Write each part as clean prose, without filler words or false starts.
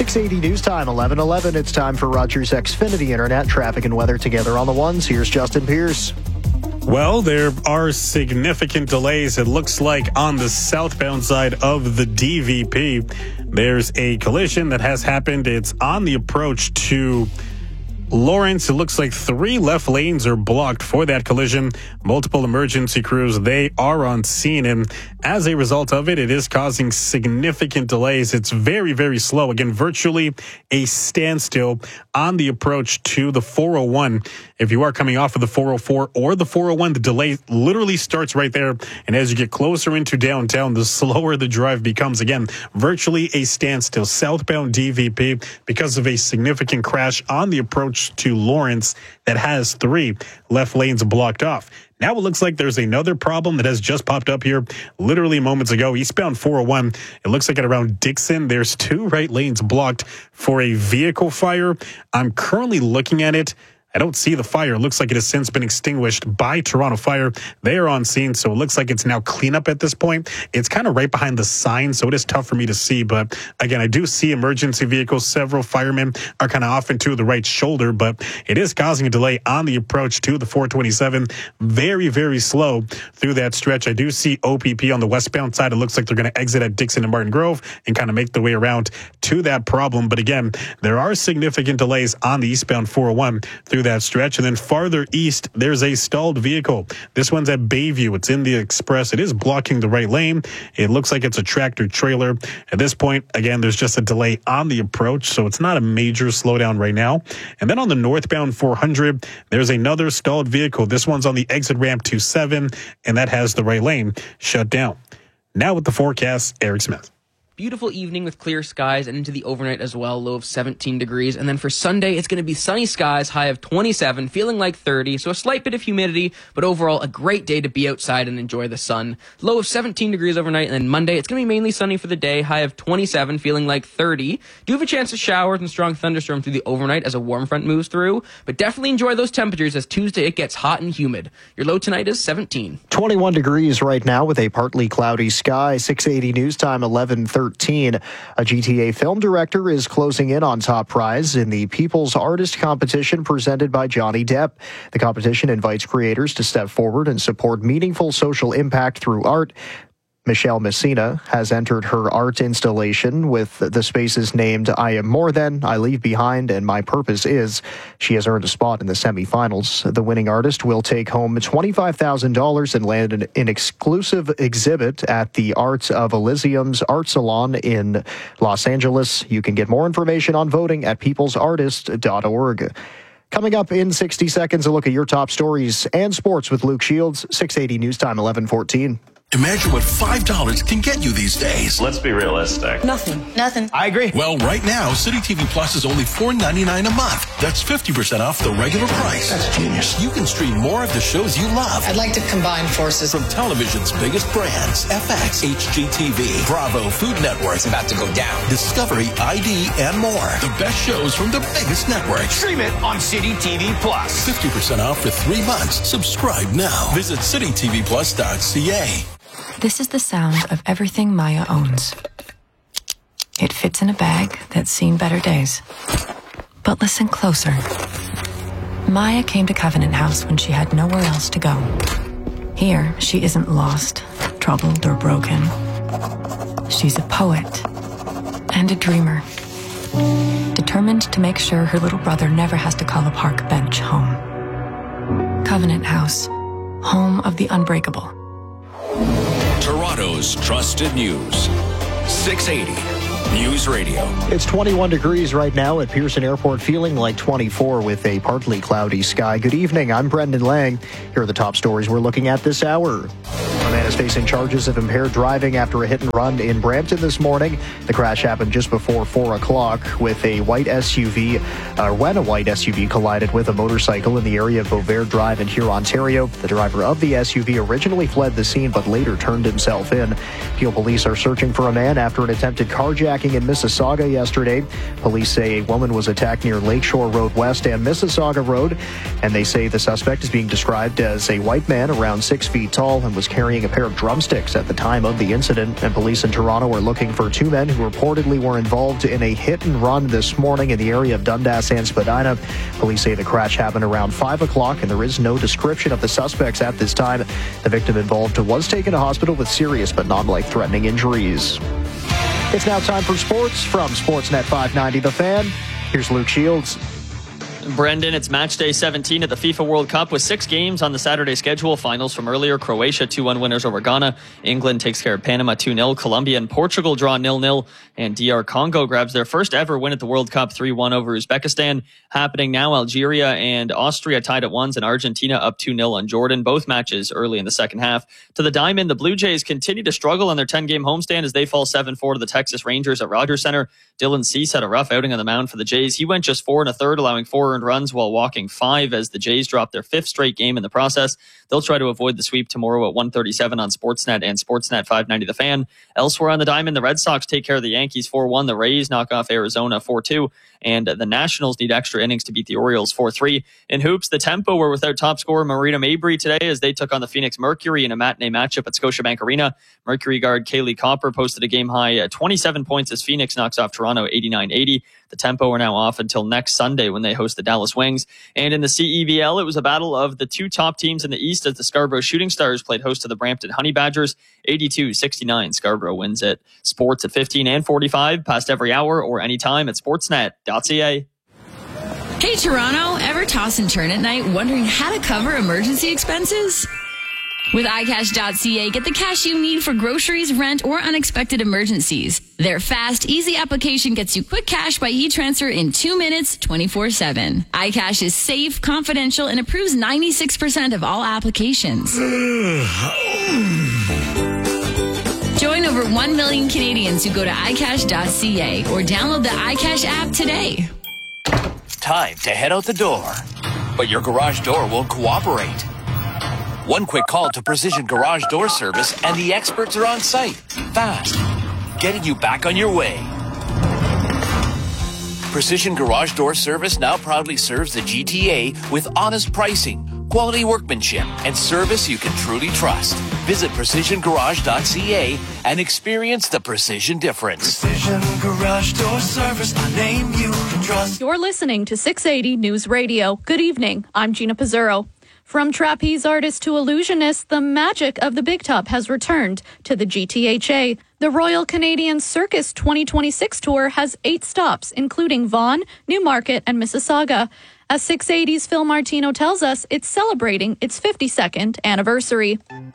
680 News Time, 11:11. It's time for Rogers Xfinity Internet traffic and weather together on the ones. Here's Justin Pierce. Well, there are significant delays, it looks like, on the southbound side of the DVP. There's a collision that has happened. It's on the approach to Lawrence. It looks like 3 left lanes are blocked for that collision. Multiple emergency crews, they are on scene, and as a result of it, it is causing significant delays. It's very, very slow. Again, virtually a standstill on the approach to the 401. If you are coming off of the 404 or the 401, the delay literally starts right there, and as you get closer into downtown, the slower the drive becomes. Again, virtually a standstill. Southbound DVP because of a significant crash on the approach to Lawrence that has 3 left lanes blocked off. Now it looks like there's another problem that has just popped up here literally moments ago. Eastbound 401, it looks like at around Dixon, there's 2 right lanes blocked for a vehicle fire. I'm currently looking at it. I don't see the fire. It looks like it has since been extinguished by Toronto Fire. They are on scene, so it looks like it's now cleanup at this point. It's kind of right behind the sign, so it is tough for me to see. But again, I do see emergency vehicles. Several firemen are kind of off into the right shoulder, but it is causing a delay on the approach to the 427. Very, very slow through that stretch. I do see OPP on the westbound side. It looks like they're going to exit at Dixon and Martin Grove and kind of make their way around to that problem. But again, there are significant delays on the eastbound 401 through that stretch. And then farther east, there's a stalled vehicle. This one's at Bayview. It's in the express. It is blocking the right lane. It looks like it's a tractor trailer. At this point, again, there's just a delay on the approach, so it's not a major slowdown right now. And then on the northbound 400, there's another stalled vehicle. This one's on the exit ramp to 7, and that has the right lane shut down. Now with the forecast, Eric Smith. Beautiful evening with clear skies and into the overnight as well, low of 17 degrees. And then for Sunday, it's going to be sunny skies, high of 27, feeling like 30. So a slight bit of humidity, but overall a great day to be outside and enjoy the sun. Low of 17 degrees overnight. And then Monday, it's going to be mainly sunny for the day, high of 27, feeling like 30. Do have a chance of showers and strong thunderstorms through the overnight as a warm front moves through. But definitely enjoy those temperatures as Tuesday it gets hot and humid. Your low tonight is 17. 21 degrees right now with a partly cloudy sky. 680 News Time, 11:13. A GTA film director is closing in on top prize in the People's Artist Competition presented by Johnny Depp. The competition invites creators to step forward and support meaningful social impact through art. Michelle Messina has entered her art installation with the spaces named I Am More Than, I Leave Behind, and My Purpose Is. She has earned a spot in the semifinals. The winning artist will take home $25,000 and land an exclusive exhibit at the Art of Elysium's Art Salon in Los Angeles. You can get more information on voting at peoplesartist.org. Coming up in 60 seconds, a look at your top stories and sports with Luke Shields, 680 News Time, 11:14. Imagine what $5 can get you these days. Let's be realistic. Nothing. I agree. Well, right now, City TV Plus is only $4.99 a month. That's 50% off the regular price. That's genius. You can stream more of the shows you love. I'd like to combine forces. From television's biggest brands, FX, HGTV, Bravo, Food Network. It's about to go down. Discovery, ID, and more. The best shows from the biggest networks. Stream it on City TV Plus. 50% off for 3 months. Subscribe now. Visit citytvplus.ca. This is the sound of everything Maya owns. It fits in a bag that's seen better days. But listen closer. Maya came to Covenant House when she had nowhere else to go. Here, she isn't lost, troubled, or broken. She's a poet and a dreamer, determined to make sure her little brother never has to call a park bench home. Covenant House, home of the unbreakable. Toronto's trusted news. 680 News Radio. It's 21 degrees right now at Pearson Airport, feeling like 24 with a partly cloudy sky. Good evening, I'm Brendan Lang. Here are the top stories we're looking at this hour. A man is facing charges of impaired driving after a hit and run in Brampton this morning. The crash happened just before 4 o'clock with a white SUV, when a white SUV collided with a motorcycle in the area of Beauvais Drive in Huron, Ontario. The driver of the SUV originally fled the scene but later turned himself in. Peel police are searching for a man after an attempted carjacking in Mississauga yesterday. Police say a woman was attacked near Lakeshore Road West and Mississauga Road, and they say the suspect is being described as a white man around 6 feet tall and was carrying a pair pair of drumsticks at the time of the incident, and police in Toronto are looking for two men who reportedly were involved in a hit and run this morning in the area of Dundas and Spadina. Police say the crash happened around 5 o'clock, and there is no description of the suspects at this time. The victim involved was taken to hospital with serious but non-life-threatening injuries. It's now time for sports from Sportsnet 590 The Fan. Here's Luke Shields. Brendan, it's match day 17 at the FIFA World Cup with 6 games on the Saturday schedule. Finals from earlier: Croatia 2-1 winners over Ghana. England takes care of Panama 2-0. Colombia and Portugal draw 0-0. And DR Congo grabs their first ever win at the World Cup 3-1 over Uzbekistan. Happening now, Algeria and Austria tied at 1, and Argentina up 2-0 on Jordan. Both matches early in the second half. To the diamond, the Blue Jays continue to struggle on their 10-game homestand as they fall 7-4 to the Texas Rangers at Rogers Center. Dylan Cease had a rough outing on the mound for the Jays. He went just 4 1/3, allowing 4 earned runs while walking 5 as the Jays dropped their 5th straight game in the process. They'll try to avoid the sweep tomorrow at 1:37 on Sportsnet and Sportsnet 590 The Fan. Elsewhere on the diamond, the Red Sox take care of the Yankees 4-1. The Rays knock off Arizona 4-2. And the Nationals need extra innings to beat the Orioles 4-3. In hoops, the Tempo were without top scorer Marina Mabry today as they took on the Phoenix Mercury in a matinee matchup at Scotiabank Arena. Mercury guard Kaylee Copper posted a game-high 27 points as Phoenix knocks off Toronto 89-80. The Tempo are now off until next Sunday when they host the Dallas Wings. And in the CEVL, it was a battle of the 2 top teams in the East as the Scarborough Shooting Stars played host to the Brampton Honey Badgers. 82-69, Scarborough wins it. Sports at 15 and 45, past every hour or anytime at sportsnet.ca. Hey Toronto, ever toss and turn at night wondering how to cover emergency expenses? With iCash.ca, get the cash you need for groceries, rent, or unexpected emergencies. Their fast, easy application gets you quick cash by e-transfer in 2 minutes, 24/7. iCash is safe, confidential, and approves 96% of all applications. Join over 1 million Canadians who go to iCash.ca or download the iCash app today. Time to head out the door. But your garage door won't cooperate. One quick call to Precision Garage Door Service and the experts are on site. Fast. Getting you back on your way. Precision Garage Door Service now proudly serves the GTA with honest pricing, quality workmanship, and service you can truly trust. Visit precisiongarage.ca and experience the precision difference. Precision Garage Door Service, a name you can trust. You're listening to 680 News Radio. Good evening. I'm Gina Pizzurro. From trapeze artist to illusionist, the magic of the Big Top has returned to the GTHA. The Royal Canadian Circus 2026 tour has 8 stops, including Vaughan, Newmarket, and Mississauga. As 680's Phil Martino tells us, it's celebrating its 52nd anniversary.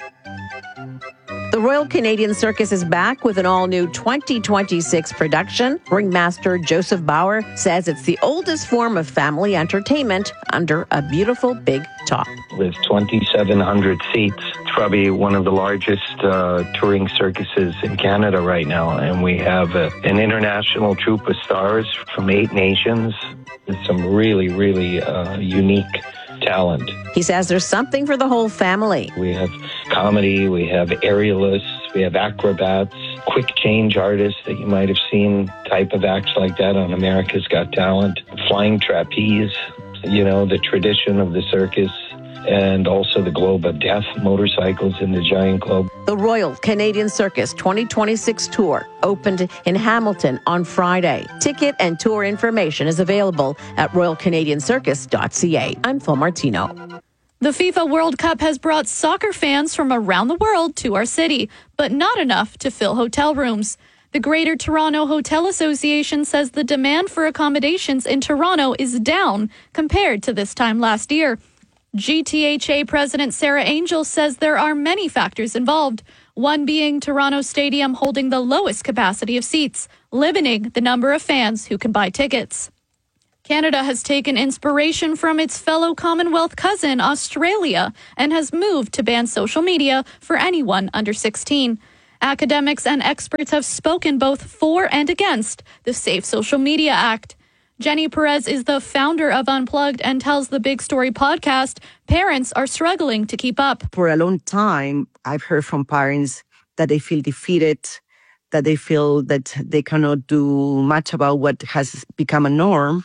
The Royal Canadian Circus is back with an all-new 2026 production. Ringmaster Joseph Bauer says it's the oldest form of family entertainment under a beautiful big top. With 2,700 seats, it's probably one of the largest touring circuses in Canada right now. And we have an international troupe of stars from 8 nations with some really, really unique talent. He says there's something for the whole family. We have comedy, we have aerialists, we have acrobats, quick change artists that you might have seen, type of acts like that on America's Got Talent, flying trapeze, you know, the tradition of the circus, and also the Globe of Death, motorcycles in the Giant Globe. The Royal Canadian Circus 2026 tour opened in Hamilton on Friday. Ticket and tour information is available at royalcanadiancircus.ca. I'm Phil Martino. The FIFA World Cup has brought soccer fans from around the world to our city, but not enough to fill hotel rooms. The Greater Toronto Hotel Association says the demand for accommodations in Toronto is down compared to this time last year. GTHA President Sarah Angel says there are many factors involved, one being Toronto Stadium holding the lowest capacity of seats, limiting the number of fans who can buy tickets. Canada has taken inspiration from its fellow Commonwealth cousin, Australia, and has moved to ban social media for anyone under 16. Academics and experts have spoken both for and against the Safe Social Media Act. Jenny Perez is the founder of Unplugged and tells the Big Story podcast parents are struggling to keep up. For a long time, I've heard from parents that they feel defeated, that they feel that they cannot do much about what has become a norm.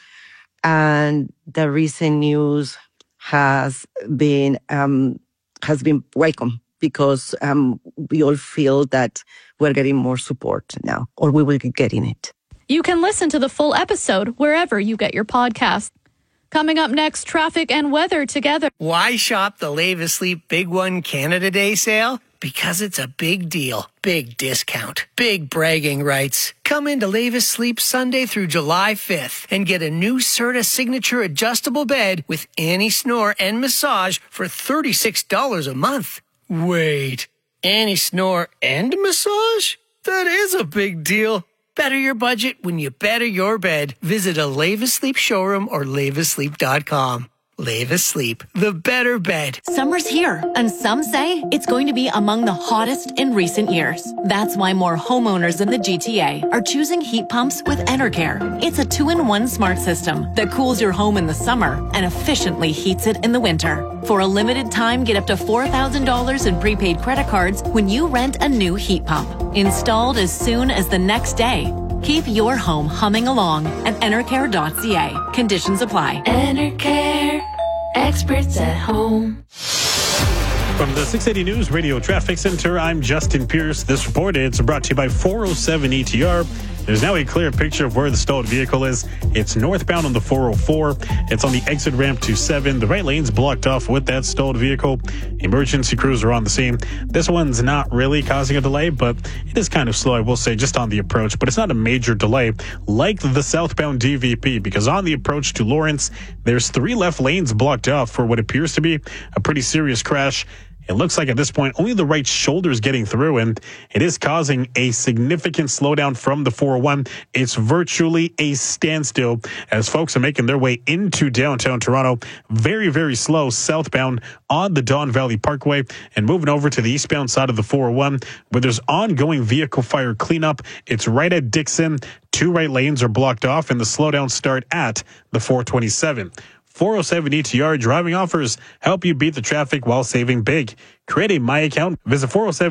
And the recent news has been welcome because we all feel that we're getting more support now, or we will be getting it. You can listen to the full episode wherever you get your podcast. Coming up next, traffic and weather together. Why shop the Lev Asleep Big One Canada Day sale? Because it's a big deal, big discount, big bragging rights. Come into Lev Asleep Sunday through July 5th and get a new Serta Signature adjustable bed with anti-snore and massage for $36 a month. Wait, anti-snore and massage? That is a big deal. Better your budget when you better your bed. Visit a Lev Asleep showroom or levasleep.com. Lev Asleep, the better bed. Summer's here, and some say it's going to be among the hottest in recent years. That's why more homeowners in the GTA are choosing heat pumps with Enercare. It's a 2-in-1 smart system that cools your home in the summer and efficiently heats it in the winter. For a limited time, get up to $4,000 in prepaid credit cards when you rent a new heat pump. Installed as soon as the next day. Keep your home humming along at Enercare.ca. Conditions apply. Enercare, experts at home. From the 680 News Radio Traffic Center, I'm Justin Pierce. This report is brought to you by 407 ETR. There's now a clear picture of where the stalled vehicle is. It's northbound on the 404. It's on the exit ramp to 7. The right lane's blocked off with that stalled vehicle. Emergency crews are on the scene. This one's not really causing a delay, but it is kind of slow, I will say, just on the approach. But it's not a major delay like the southbound DVP, because on the approach to Lawrence, there's 3 left lanes blocked off for what appears to be a pretty serious crash. It looks like at this point only the right shoulder is getting through, and it is causing a significant slowdown from the 401. It's virtually a standstill as folks are making their way into downtown Toronto. Very, very slow southbound on the Don Valley Parkway and moving over to the eastbound side of the 401 where there's ongoing vehicle fire cleanup. It's right at Dixon. 2 right lanes are blocked off, and the slowdowns start at the 427. 407 ETR driving offers help you beat the traffic while saving big. Create a My Account. Visit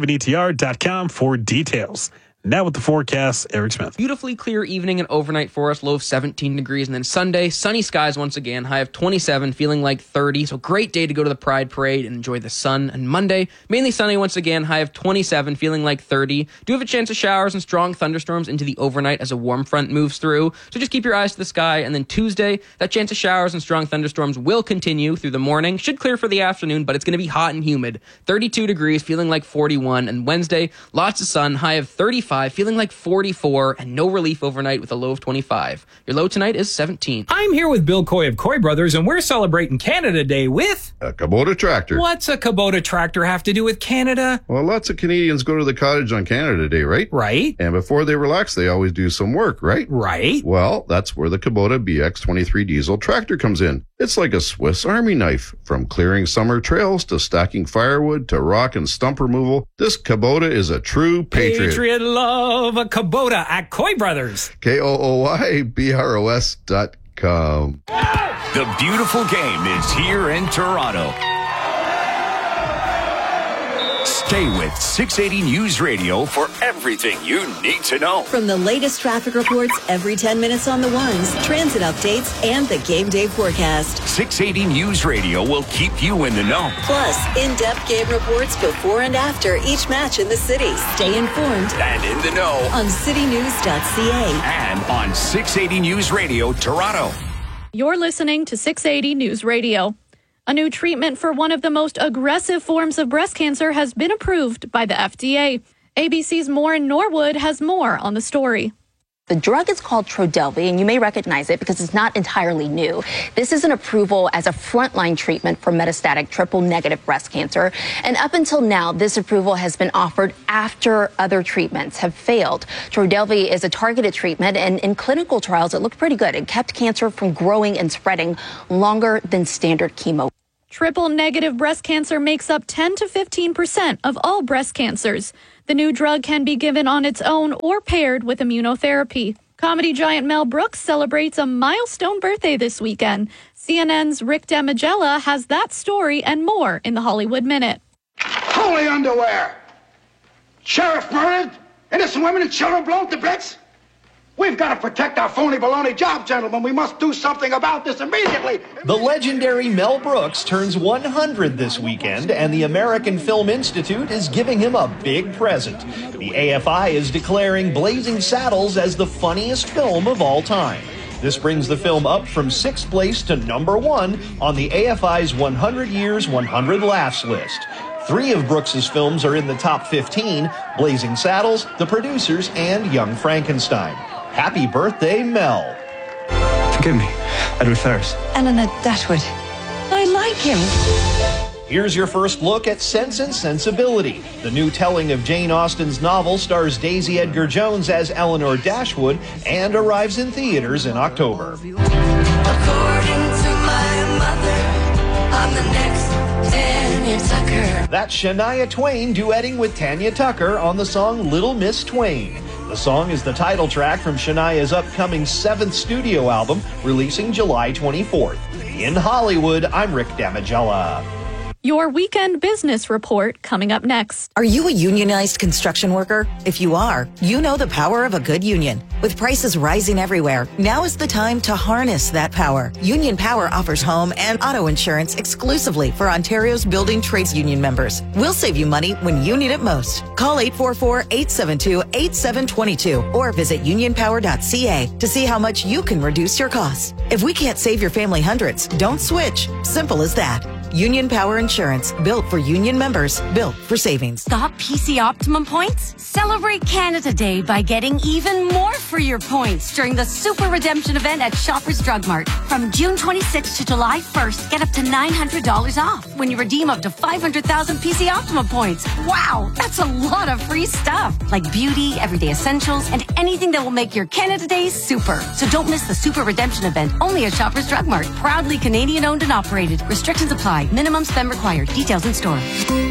407etr.com for details. Now with the forecast, Eric Smith. Beautifully clear evening and overnight for us, low of 17 degrees. And then Sunday, sunny skies once again, high of 27, feeling like 30. So great day to go to the Pride Parade and enjoy the sun. And Monday, mainly sunny once again, high of 27, feeling like 30. Do have a chance of showers and strong thunderstorms into the overnight as a warm front moves through. So just keep your eyes to the sky. And then Tuesday, that chance of showers and strong thunderstorms will continue through the morning. Should clear for the afternoon, but it's going to be hot and humid. 32 degrees, feeling like 41. And Wednesday, lots of sun, high of 35. Feeling like 44, and no relief overnight with a low of 25. Your low tonight is 17. I'm here with Bill Coy of Coy Brothers, and we're celebrating Canada Day with a Kubota tractor. What's a Kubota tractor have to do with Canada? Well, lots of Canadians go to the cottage on Canada Day, right? Right. And before they relax, they always do some work, right? Right. Well, that's where the Kubota BX23 diesel tractor comes in. It's like a Swiss Army knife. From clearing summer trails to stacking firewood to rock and stump removal, this Kubota is a true patriot. Patriot love a Kubota at Coy Brothers. KOOYBROS.com. The beautiful game is here in Toronto. Stay with 680 News Radio for everything you need to know. From the latest traffic reports every 10 minutes on the ones, transit updates, and the game day forecast. 680 News Radio will keep you in the know. Plus, in-depth game reports before and after each match in the city. Stay informed and in the know on citynews.ca and on 680 News Radio Toronto. You're listening to 680 News Radio. A new treatment for one of the most aggressive forms of breast cancer has been approved by the FDA. ABC's Maureen Norwood has more on the story. The drug is called Trodelvy, and you may recognize it because it's not entirely new. This is an approval as a frontline treatment for metastatic triple-negative breast cancer. And up until now, this approval has been offered after other treatments have failed. Trodelvy is a targeted treatment, and in clinical trials, it looked pretty good. It kept cancer from growing and spreading longer than standard chemo. Triple-negative breast cancer makes up 10 to 15% of all breast cancers. The new drug can be given on its own or paired with immunotherapy. Comedy giant Mel Brooks celebrates a milestone birthday this weekend. CNN's Rick Damigella has that story and more in the Hollywood Minute. Holy underwear! Sheriff murdered, innocent women and children blown to bits? We We've got to protect our phony baloney job, gentlemen. We must do something about this immediately. The legendary Mel Brooks turns 100 this weekend, and the American Film Institute is giving him a big present. The AFI is declaring Blazing Saddles as the funniest film of all time. This brings the film up from 6th place to number 1 on the AFI's 100 Years, 100 Laughs list. 3 of Brooks's films are in the top 15, Blazing Saddles, The Producers, and Young Frankenstein. Happy birthday, Mel. Forgive me, Edward Ferrars. Eleanor Datwood. I like him. Here's your first look at Sense and Sensibility. The new telling of Jane Austen's novel stars Daisy Edgar Jones as Eleanor Dashwood and arrives in theaters in October. According to my mother, I'm the next Tanya Tucker. That's Shania Twain duetting with Tanya Tucker on the song Little Miss Twain. The song is the title track from Shania's upcoming 7th studio album, releasing July 24th. In Hollywood, I'm Rick Damigella. Your weekend business report coming up next. Are you a unionized construction worker? If you are, you know the power of a good union. With prices rising everywhere, now is the time to harness that power. Union Power offers home and auto insurance exclusively for Ontario's building trades union members. We'll save you money when you need it most. Call 844-872-8722 or visit unionpower.ca to see how much you can reduce your costs. If we can't save your family hundreds, don't switch. Simple as that. Union Power Insurance, built for union members, built for savings. Stop PC Optimum points? Celebrate Canada Day by getting even more for your points during the Super Redemption event at Shoppers Drug Mart. From June 26th to July 1st, get up to $900 off when you redeem up to 500,000 PC Optimum points. Wow, that's a lot of free stuff, like beauty, everyday essentials, and anything that will make your Canada Day super. So don't miss the Super Redemption event, only at Shoppers Drug Mart. Proudly Canadian owned and operated. Restrictions apply. Minimum spend required. Details in store.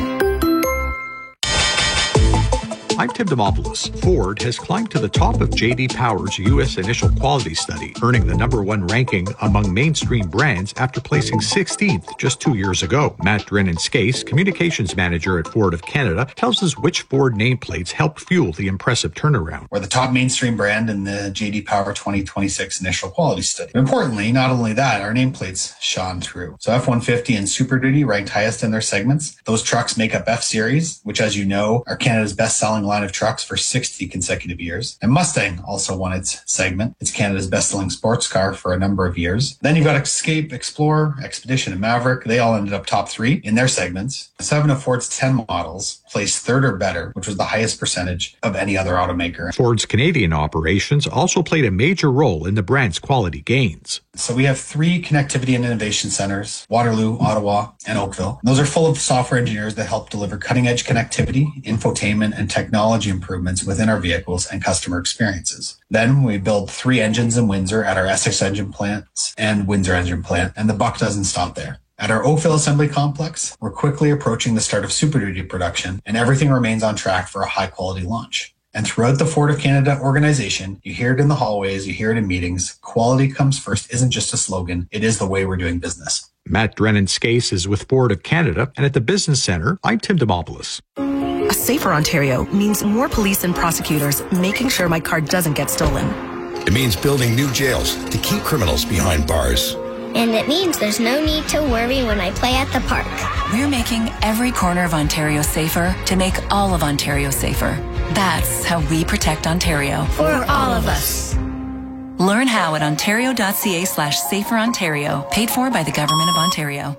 I'm Tim Dimopoulos. Ford has climbed to the top of J.D. Power's U.S. Initial Quality Study, earning the #1 ranking among mainstream brands after placing 16th just 2 years ago. Matt Drennan-Skase, communications manager at Ford of Canada, tells us which Ford nameplates helped fuel the impressive turnaround. We're the top mainstream brand in the J.D. Power 2026 Initial Quality Study. Importantly, not only that, our nameplates shone through. So F-150 and Super Duty ranked highest in their segments. Those trucks make up F-Series, which, as you know, are Canada's best-selling line of trucks for 60 consecutive years. And Mustang also won its segment. It's Canada's best-selling sports car for a number of years. Then you've got Escape, Explorer, Expedition, and Maverick. They all ended up top 3 in their segments. 7 of Ford's 10 models placed 3rd or better, which was the highest percentage of any other automaker. Ford's Canadian operations also played a major role in the brand's quality gains. So we have 3 connectivity and innovation centers, Waterloo, Ottawa, and Oakville. Those are full of software engineers that help deliver cutting-edge connectivity, infotainment, and technology improvements within our vehicles and customer experiences. Then we build 3 engines in Windsor at our Essex engine plants and Windsor engine plant, and the buck doesn't stop there. At our Oakville Assembly Complex, we're quickly approaching the start of Super Duty production, and everything remains on track for a high-quality launch. And throughout the Ford of Canada organization, you hear it in the hallways, you hear it in meetings. Quality comes first isn't just a slogan, it is the way we're doing business. Matt Drennan-Skase is with Ford of Canada, and at the Business Centre, I'm Tim Dimopoulos. A safer Ontario means more police and prosecutors making sure my car doesn't get stolen. It means building new jails to keep criminals behind bars. And it means there's no need to worry when I play at the park. We're making every corner of Ontario safer to make all of Ontario safer. That's how we protect Ontario. For all of us. Learn how at ontario.ca/saferontario, paid for by the Government of Ontario.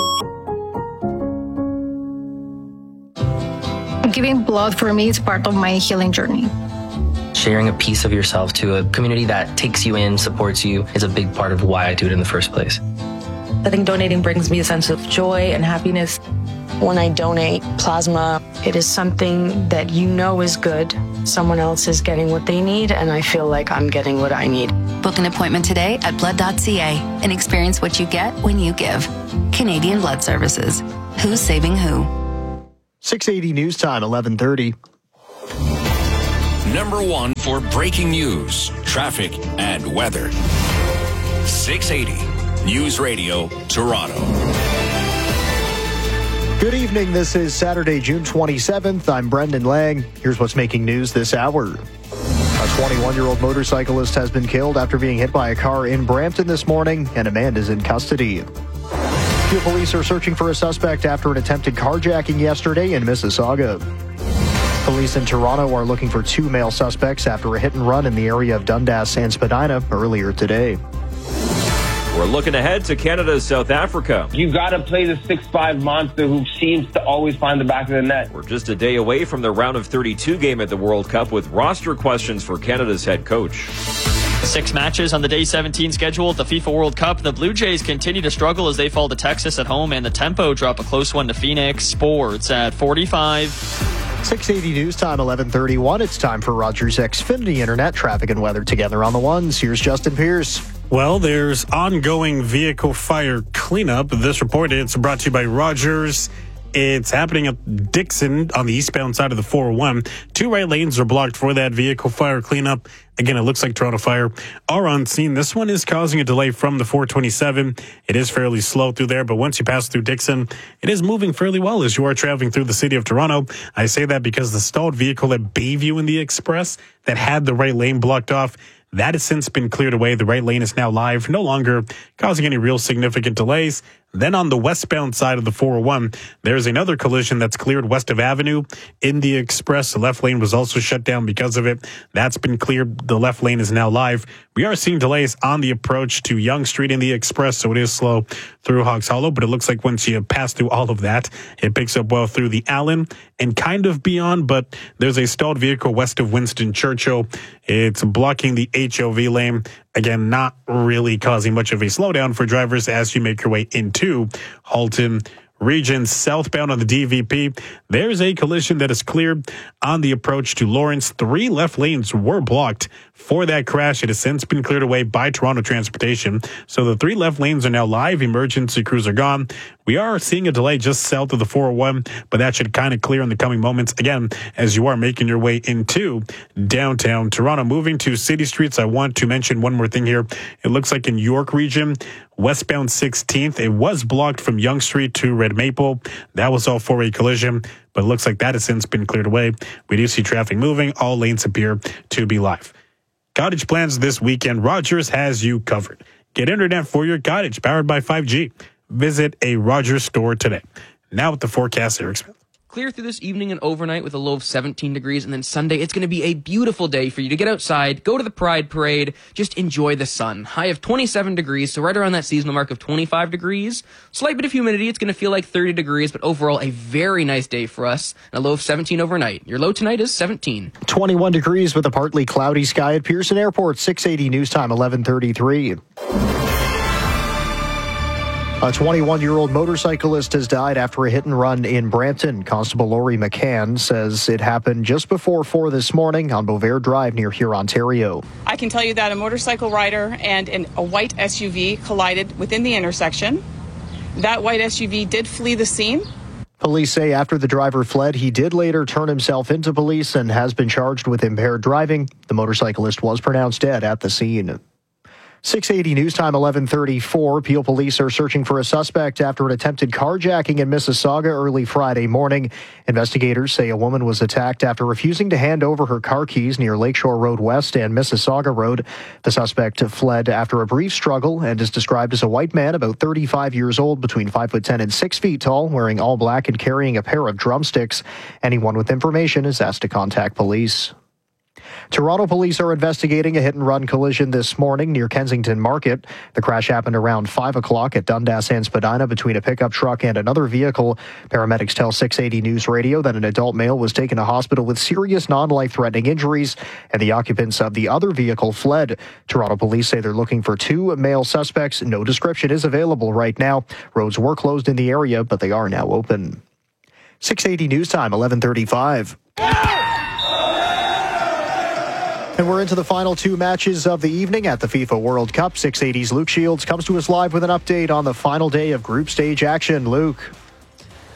Giving blood for me is part of my healing journey. Sharing a piece of yourself to a community that takes you in, supports you, is a big part of why I do it in the first place. I think donating brings me a sense of joy and happiness. When I donate plasma, it is something that you know is good. Someone else is getting what they need, and I feel like I'm getting what I need. Book an appointment today at blood.ca and experience what you get when you give. Canadian Blood Services. Who's saving who? 680 News Time, 11:30. #1 for breaking news, traffic, and weather. 680 News Radio, Toronto. Good evening. This is Saturday, June 27th. I'm Brendan Lang. Here's what's making news this hour. A 21-year-old motorcyclist has been killed after being hit by a car in Brampton this morning, and a man is in custody. Peel police are searching for a suspect after an attempted carjacking yesterday in Mississauga. Police in Toronto are looking for 2 male suspects after a hit and run in the area of Dundas and Spadina earlier today. We're looking ahead to Canada's South Africa. You got to play the 6'5 monster who seems to always find the back of the net. We're just a day away from the round of 32 game at the World Cup with roster questions for Canada's head coach. 6 matches on the day 17 schedule at the FIFA World Cup. The Blue Jays continue to struggle as they fall to Texas at home, and the Tempo drop a close one to Phoenix. Sports at 45. 680 News Time, 11:31. It's time for Rogers Xfinity Internet traffic and weather together on the ones. Here's Justin Pierce. Well, there's ongoing vehicle fire cleanup. This report is brought to you by Rogers. It's happening at Dixon on the eastbound side of the 401. 2 right lanes are blocked for that vehicle fire cleanup. Again, it looks like Toronto Fire are on scene. This one is causing a delay from the 427. It is fairly slow through there, but once you pass through Dixon, it is moving fairly well as you are traveling through the city of Toronto. I say that because the stalled vehicle at Bayview in the Express that had the right lane blocked off, that has since been cleared away. The right lane is now live, no longer causing any real significant delays. Then on the westbound side of the 401, there's another collision that's cleared west of Avenue in the Express. The left lane was also shut down because of it. That's been cleared. The left lane is now live. We are seeing delays on the approach to Yonge Street in the Express, so it is slow through Hawks Hollow, but it looks like once you pass through all of that, it picks up well through the Allen and kind of beyond, but there's a stalled vehicle west of Winston Churchill. It's blocking the HOV lane. Again, not really causing much of a slowdown for drivers as you make your way into Halton Region. Southbound on the DVP, there's a collision that is cleared on the approach to Lawrence. 3 left lanes were blocked for that crash. It has since been cleared away by Toronto Transportation. So the 3 left lanes are now live. Emergency crews are gone. We are seeing a delay just south of the 401, but that should kind of clear in the coming moments. Again, as you are making your way into downtown Toronto. Moving to city streets, I want to mention one more thing here. It looks like in York Region, westbound 16th, it was blocked from Yonge Street to Red Maple. That was all for a collision, but it looks like that has since been cleared away. We do see traffic moving. All lanes appear to be live. Cottage plans this weekend. Rogers has you covered. Get internet for your cottage powered by 5G. Visit a Rogers store today. Now with the forecast, Eric Smith. Clear through this evening and overnight with a low of 17 degrees, and then Sunday, it's going to be a beautiful day for you to get outside, go to the Pride Parade, just enjoy the sun. High of 27 degrees, so right around that seasonal mark of 25 degrees. Slight bit of humidity, it's going to feel like 30 degrees, but overall a very nice day for us. And a low of 17 overnight. Your low tonight is 17. 21 degrees with a partly cloudy sky at Pearson Airport. 680 News Time, 11:33. A 21-year-old motorcyclist has died after a hit and run in Brampton. Constable Laurie McCann says it happened just before 4 this morning on Beauvais Drive near Huron, Ontario. I can tell you that a motorcycle rider and a white SUV collided within the intersection. That white SUV did flee the scene. Police say after the driver fled, he did later turn himself into police and has been charged with impaired driving. The motorcyclist was pronounced dead at the scene. 680 News Time, 11:34. Peel police are searching for a suspect after an attempted carjacking in Mississauga early Friday morning. Investigators say a woman was attacked after refusing to hand over her car keys near Lakeshore Road West and Mississauga Road. The suspect fled after a brief struggle and is described as a white man about 35 years old, between 5'10" and 6 feet tall, wearing all black and carrying a pair of drumsticks. Anyone with information is asked to contact police. Toronto police are investigating a hit-and-run collision this morning near Kensington Market. The crash happened around 5 o'clock at Dundas and Spadina between a pickup truck and another vehicle. Paramedics tell 680 News Radio that an adult male was taken to hospital with serious non-life-threatening injuries, and the occupants of the other vehicle fled. Toronto police say they're looking for 2 male suspects. No description is available right now. Roads were closed in the area, but they are now open. 680 News Time, 11:35. And we're into the final 2 matches of the evening at the FIFA World Cup. 680's Luke Shields comes to us live with an update on the final day of group stage action. Luke.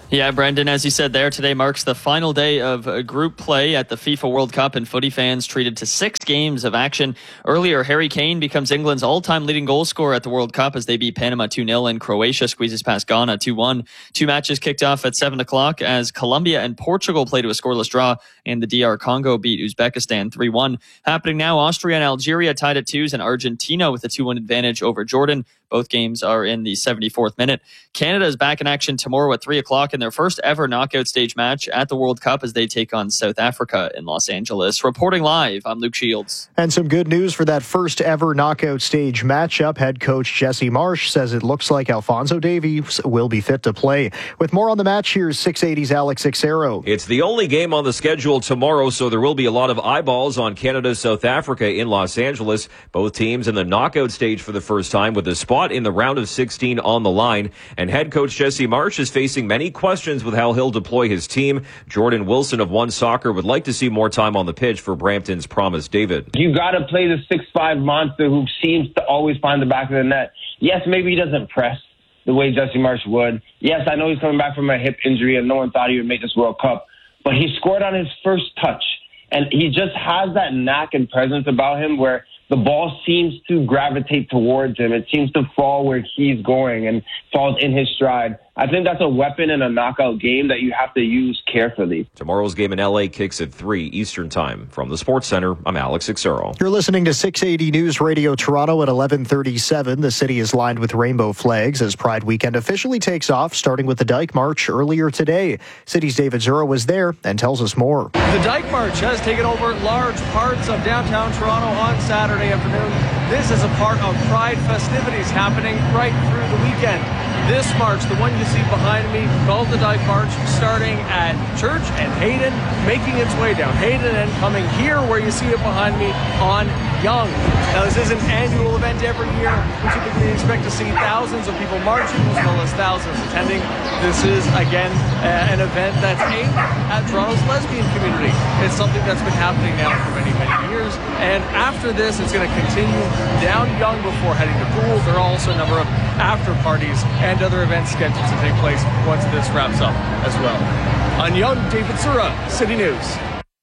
Yeah, Brendan, as you said there, today marks the final day of group play at the FIFA World Cup, and footy fans treated to 6 games of action. Earlier, Harry Kane becomes England's all-time leading goal scorer at the World Cup as they beat Panama 2-0 and Croatia squeezes past Ghana 2-1. 2 matches kicked off at 7 o'clock as Colombia and Portugal played to a scoreless draw, and the DR Congo beat Uzbekistan 3-1. Happening now, Austria and Algeria tied at 2s, and Argentina with a 2-1 advantage over Jordan. Both games are in the 74th minute. Canada is back in action tomorrow at 3 o'clock in their first ever knockout stage match at the World Cup as they take on South Africa in Los Angeles. Reporting live, I'm Luke Shields. And some good news for that first ever knockout stage matchup. Head coach Jesse Marsh says it looks like Alphonso Davies will be fit to play. With more on the match, here's 680's Alex Ixero. It's the only game on the schedule tomorrow, so there will be a lot of eyeballs on Canada-South Africa in Los Angeles. Both teams in the knockout stage for the first time with a spot in the round of 16 on the line. And head coach Jesse Marsh is facing many questions with how he'll deploy his team. Jordan Wilson of One Soccer would like to see more time on the pitch for Brampton's Promise David. You got to play the 6'5" monster who seems to always find the back of the net. Yes, maybe he doesn't press the way Jesse Marsh would. Yes, I know he's coming back from a hip injury and no one thought he would make this World Cup, but he scored on his first touch. And he just has that knack and presence about him where the ball seems to gravitate towards him. It seems to fall where he's going and falls in his stride. I think that's a weapon in a knockout game that you have to use carefully. Tomorrow's game in LA kicks at 3 Eastern Time. From the Sports Center, I'm Alex Ixero. You're listening to 680 News Radio Toronto at 11:37. The city is lined with rainbow flags as Pride Weekend officially takes off, starting with the Dyke March earlier today. City's David Zura was there and tells us more. The Dyke March has taken over large parts of downtown Toronto on Saturday afternoon. This is a part of Pride festivities happening right through the weekend. This march, the one you see behind me, called the Dyke March, starting at Church and Hayden, making its way down Hayden and coming here where you see it behind me on Yonge. Now, this is an annual event every year. We typically expect to see thousands of people marching as well as thousands attending. This is, again, an event that's aimed at Toronto's lesbian community. It's something that's been happening now for many, many years. And after this, it's going to continue down Yonge before heading to Gould. There are also a number of after parties and other events scheduled to take place once this wraps up as well. On Yonge, David Sura, City News.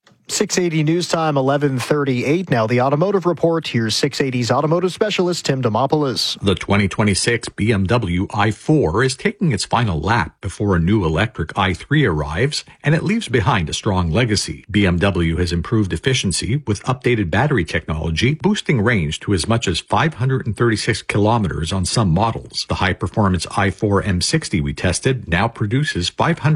680 News Time, 11:38. Now the Automotive Report. Here's 680's automotive specialist, Tim Demopoulos. The 2026 BMW i4 is taking its final lap before a new electric i3 arrives, and it leaves behind a strong legacy. BMW has improved efficiency with updated battery technology, boosting range to as much as 536 kilometers on some models. The high-performance i4 M60 we tested now produces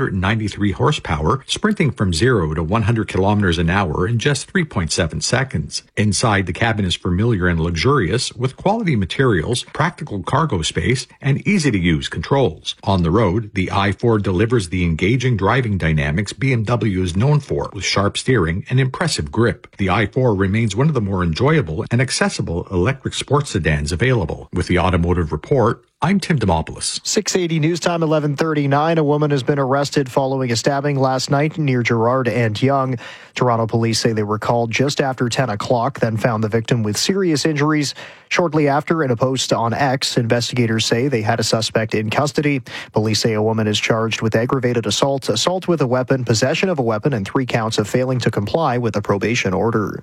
593 horsepower, sprinting from 0 to 100 kilometers an hour in just 3.7 seconds. Inside, the cabin is familiar and luxurious with quality materials, practical cargo space, and easy-to-use controls. On the road, the i4 delivers the engaging driving dynamics BMW is known for, with sharp steering and impressive grip. The i4 remains one of the more enjoyable and accessible electric sports sedans available. With the Automotive Report, I'm Tim Demopoulos. 680 News Time, 11:39. A woman has been arrested following a stabbing last night near Gerrard and Yonge. Toronto police say they were called just after 10 o'clock, then found the victim with serious injuries. Shortly after, in a post on X, investigators say they had a suspect in custody. Police say a woman is charged with aggravated assault, assault with a weapon, possession of a weapon, and 3 counts of failing to comply with a probation order.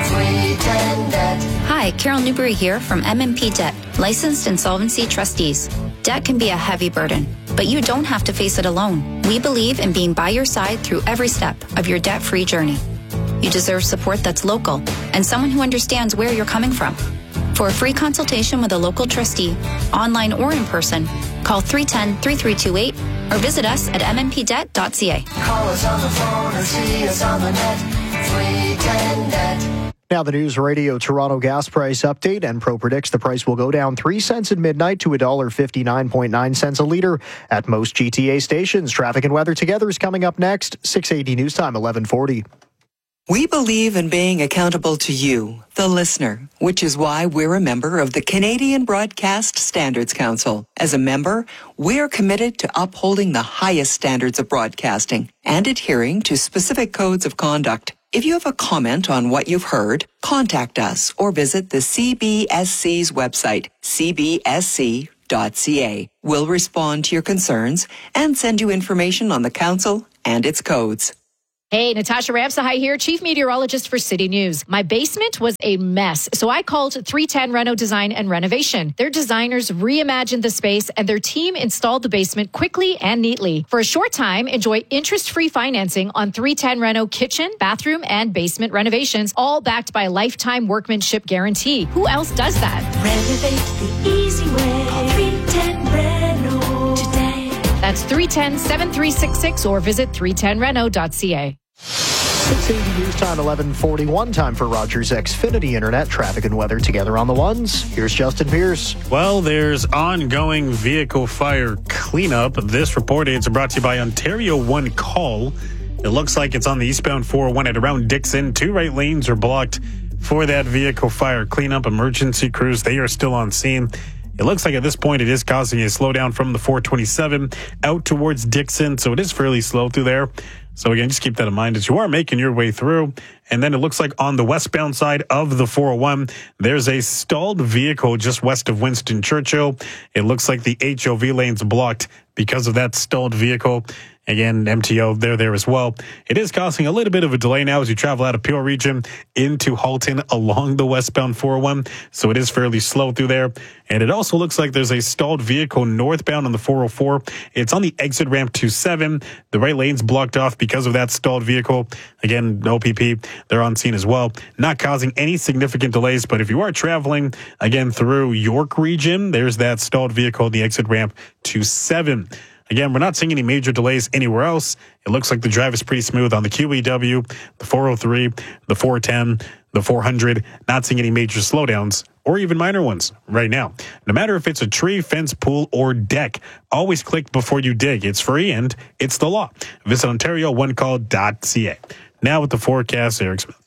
Hi, Carol Newberry here from MMP Debt, licensed insolvency trustees. Debt can be a heavy burden, but you don't have to face it alone. We believe in being by your side through every step of your debt-free journey. You deserve support that's local and someone who understands where you're coming from. For a free consultation with a local trustee, online or in person, call 310-3328 or visit us at mmpdebt.ca. Call us on the phone or see us on the net. 310 Debt. Now the News Radio Toronto gas price update. Enpro predicts the price will go down 3 cents at midnight to $1.59.9 a litre at most GTA stations. Traffic and weather together is coming up next. 680 News Time, 11:40. We believe in being accountable to you, the listener, which is why we're a member of the Canadian Broadcast Standards Council. As a member, we're committed to upholding the highest standards of broadcasting and adhering to specific codes of conduct. If you have a comment on what you've heard, contact us or visit the CBSC's website, cbsc.ca. rogers.ca. We'll respond to your concerns and send you information on the council and its codes. Hey, Natasha Ramsahai here, Chief Meteorologist for City News. My basement was a mess, so I called 310 Reno Design and Renovation. Their designers reimagined the space, and their team installed the basement quickly and neatly. For a short time, enjoy interest-free financing on 310 Reno kitchen, bathroom, and basement renovations, all backed by a lifetime workmanship guarantee. Who else does that? Renovate the easy way. Call 310 Reno today. That's 310-7366 or visit 310reno.ca. 680 News Time, 11:41. Time for Rogers Xfinity Internet traffic and weather together on the ones. Here's Justin Pierce. Well, there's ongoing vehicle fire cleanup. This report is brought to you by Ontario One Call. It looks like it's on the eastbound 401 at around Dixon. 2 right lanes are blocked for that vehicle fire cleanup. Emergency crews, they are still on scene. It looks like at this point it is causing a slowdown from the 427 out towards Dixon, so it is fairly slow through there. So again, just keep that in mind as you are making your way through. And then it looks like on the westbound side of the 401, there's a stalled vehicle just west of Winston Churchill. It looks like the HOV lane's blocked because of that stalled vehicle. Again, MTO, they're there as well. It is causing a little bit of a delay now as you travel out of Peel Region into Halton along the westbound 401. So it is fairly slow through there. And it also looks like there's a stalled vehicle northbound on the 404. It's on the exit ramp to 7. The right lane's blocked off because of that stalled vehicle. Again, OPP, they're on scene as well. Not causing any significant delays, but if you are traveling, again, through York Region, there's that stalled vehicle, the exit ramp to 7. Again, we're not seeing any major delays anywhere else. It looks like the drive is pretty smooth on the QEW, the 403, the 410, the 400. Not seeing any major slowdowns or even minor ones right now. No matter if it's a tree, fence, pool, or deck, always click before you dig. It's free and it's the law. Visit OntarioOneCall.ca. Now with the forecast, Eric Smith.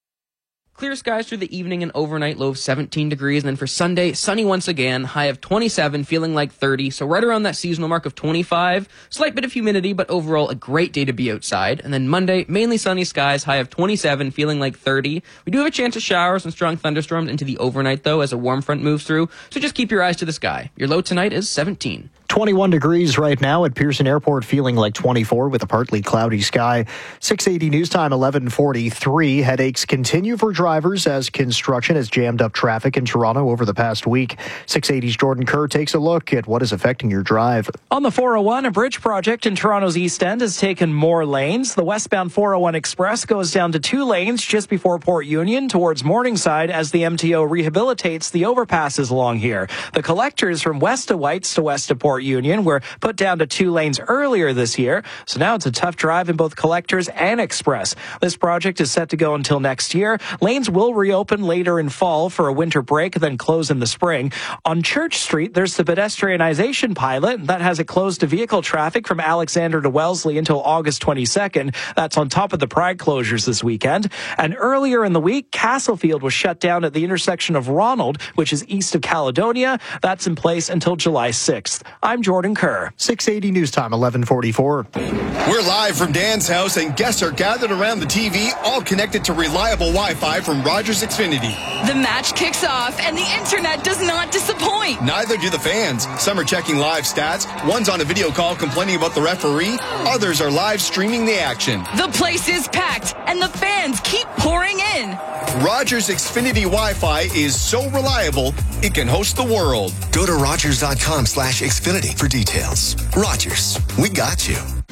Clear skies through the evening and overnight, low of 17 degrees. And then for Sunday, sunny once again, high of 27, feeling like 30. So right around that seasonal mark of 25. Slight bit of humidity, but overall a great day to be outside. And then Monday, mainly sunny skies, high of 27, feeling like 30. We do have a chance of showers and strong thunderstorms into the overnight, though, as a warm front moves through. So just keep your eyes to the sky. Your low tonight is 17. 21 degrees right now at Pearson Airport, feeling like 24 with a partly cloudy sky. 680 News Time, 11:43. Headaches continue for drivers as construction has jammed up traffic in Toronto over the past week. 680's Jordan Kerr takes a look at what is affecting your drive. On the 401, a bridge project in Toronto's East End has taken more lanes. The westbound 401 Express goes down to 2 lanes just before Port Union towards Morningside as the MTO rehabilitates the overpasses along here. The collectors from west of Whites to west of Port Union were put down to 2 lanes earlier this year, so now it's a tough drive in both Collectors and Express. This project is set to go until next year. Lanes will reopen later in fall for a winter break, then close in the spring. On Church Street, there's the pedestrianization pilot that has it closed to vehicle traffic from Alexander to Wellesley until August 22nd. That's on top of the Pride closures this weekend. And earlier in the week, Castlefield was shut down at the intersection of Ronald, which is east of Caledonia. That's in place until July 6th. I'm Jordan Kerr. 680 News Time, 11:44. We're live from Dan's house, and guests are gathered around the TV, all connected to reliable Wi-Fi from Rogers Xfinity. The match kicks off, and the internet does not disappoint. Neither do the fans. Some are checking live stats. One's on a video call complaining about the referee. Others are live streaming the action. The place is packed, and the fans keep pouring in. Rogers Xfinity Wi-Fi is so reliable, it can host the world. Go to Rogers.com/Xfinity for details. Rogers, we got you.